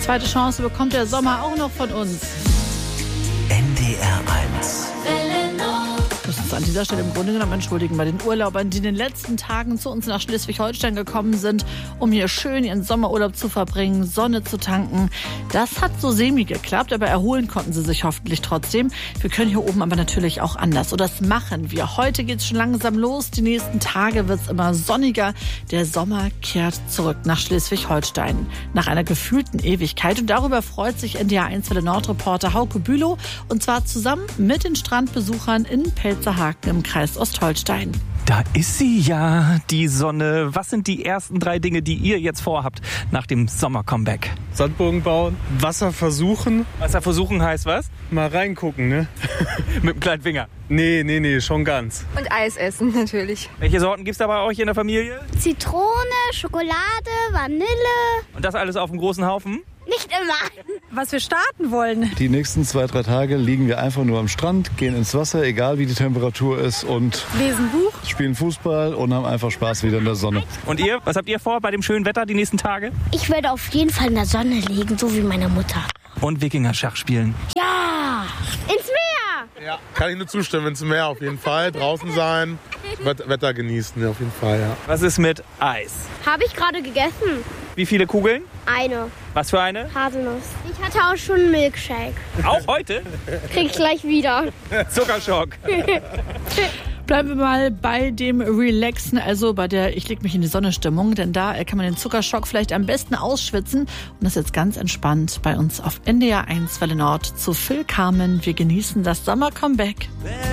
zweite Chance bekommt der Sommer auch noch von uns. NDR 1. Wir müssen uns an dieser Stelle im Grunde genommen entschuldigen bei den Urlaubern, die in den letzten Tagen zu uns nach Schleswig-Holstein gekommen sind, um hier schön ihren Sommerurlaub zu verbringen, Sonne zu tanken. Das hat so semi geklappt, aber erholen konnten sie sich hoffentlich trotzdem. Wir können hier oben aber natürlich auch anders. Und das machen wir. Heute geht's schon langsam los. Die nächsten Tage wird's immer sonniger. Der Sommer kehrt zurück nach Schleswig-Holstein. Nach einer gefühlten Ewigkeit. Und darüber freut sich NDR 1 Welle Nord-Reporter Hauke Bülow. Und zwar zusammen mit den Strandbesuchern in Pelzerhaken im Kreis Ostholstein. Da ist sie ja, die Sonne. Was sind die ersten 3 Dinge, die ihr jetzt vorhabt nach dem Sommer-Comeback? Sandburgen bauen, Wasser versuchen. Wasser versuchen heißt was? Mal reingucken, ne? Mit dem kleinen Finger. Nee, schon ganz. Und Eis essen natürlich. Welche Sorten gibt's da bei euch in der Familie? Zitrone, Schokolade, Vanille. Und das alles auf dem großen Haufen? Nicht immer. Was wir starten wollen. Die nächsten 2-3 Tage liegen wir einfach nur am Strand, gehen ins Wasser, egal wie die Temperatur ist, und Lesen Buch. spielen Fußball und haben einfach Spaß wieder in der Sonne. Und ihr? Was habt ihr vor bei dem schönen Wetter die nächsten Tage? Ich werde auf jeden Fall in der Sonne liegen, so wie meine Mutter. Und Wikinger-Schach spielen. Ja, ins Meer. Ja, kann ich nur zustimmen, ins Meer auf jeden Fall. Draußen sein, Wetter genießen, ja, auf jeden Fall, ja. Was ist mit Eis? Habe ich gerade gegessen. Wie viele Kugeln? Eine. Was für eine? Haselnuss. Ich hatte auch schon einen Milkshake. Auch heute? Krieg ich gleich wieder. Zuckerschock. Bleiben wir mal bei dem Relaxen, also bei der Ich leg mich in die Sonne-Stimmung, denn da kann man den Zuckerschock vielleicht am besten ausschwitzen. Und das ist jetzt ganz entspannt bei uns auf NDR 1 Welle Nord zu Phil Carmen. Wir genießen das Sommer-Comeback.